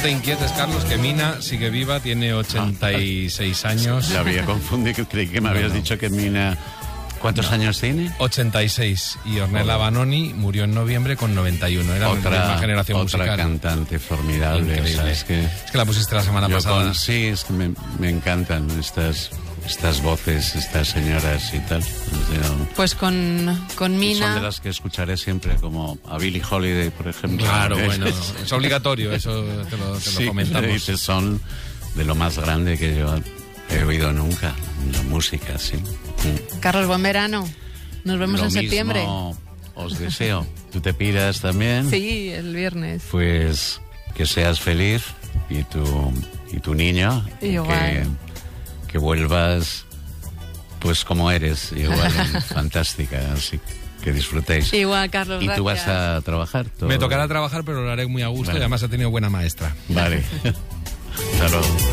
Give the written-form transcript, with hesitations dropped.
te inquietes, Carlos, que Mina sigue viva, tiene 86 años. La había confundido, creí que me habías dicho que Mina... ¿Cuántos años tiene? 86. Y Ornella Vanoni murió en noviembre con 91. Era la misma generación musical. Otra cantante formidable. Increíble. O sea, es que la pusiste la semana pasada. Sí, es que me encantan estas voces, estas señoras y tal. Pues con Mina... Son de las que escucharé siempre, como a Billie Holiday, por ejemplo. Claro, bueno, es obligatorio, eso te lo comentamos. Sí, son de lo más grande que yo he oído nunca, la música, sí. Carlos, buen verano. Nos vemos en septiembre. Mismo os deseo. ¿Tú te piras también? Sí, el viernes. Pues que seas feliz y tu niño. Igual. Que vuelvas pues como eres, igual, fantástica, así que disfrutéis. Igual, Carlos, ¿Y tú gracias. vas a trabajar? Me tocará trabajar, pero lo haré muy a gusto. Vale. Y además ha tenido buena maestra. Vale. Hasta luego.